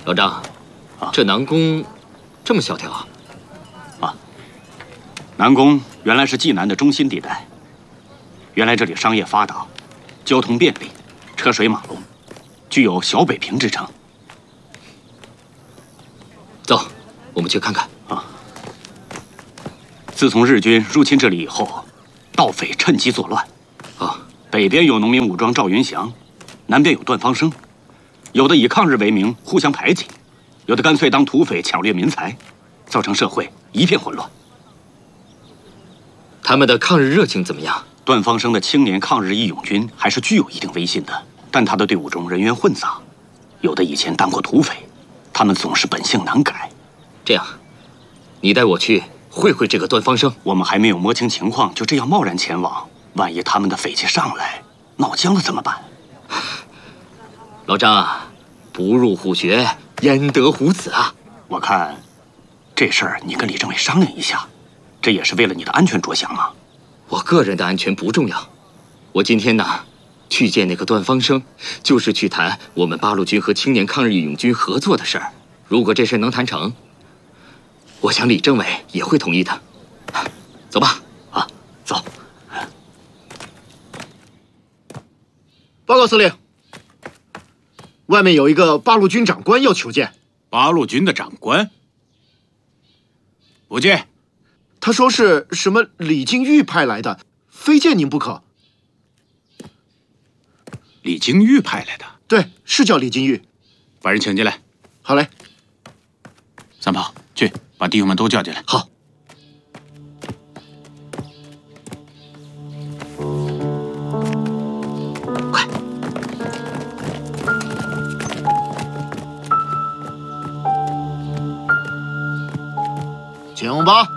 老张，这南宫这么萧条啊？ 南宫原来是济南的中心地带，原来这里商业发达，交通便利，车水马龙，具有小北平之称。 走，我们去看看。 自从日军入侵这里以后，盗匪趁机作乱。北边有农民武装赵云祥，南边有段方生，有的以抗日为名互相排挤，有的干脆当土匪抢掠民财，造成社会一片混乱。 他们的抗日热情怎么样？ 段方生的青年抗日义勇军还是具有一定威信的，但他的队伍中人员混杂，有的以前当过土匪，他们总是本性难改。 这样，你带我去会会这个段方生。 我们还没有摸清情况，就这样贸然前往，万一他们的匪气上来，闹僵了怎么办？ 老张啊，不入虎穴，焉得虎子啊！ 我看，这事儿你跟李政委商量一下，这也是为了你的安全着想嘛。 我个人的安全不重要，我今天呢，去见那个段方生，就是去谈我们八路军和青年抗日义勇军合作的事儿。如果这事能谈成，我想李政委也会同意的。走吧， 走。 报告司令，外面有一个八路军长官要求见。 八路军的长官？不见。 他说是什么李金玉派来的，非见您不可。 李金玉派来的？ 对，是叫李金玉。 把人请进来。 好嘞。 三炮，去把弟兄们都叫进来。 好。快。 请吧。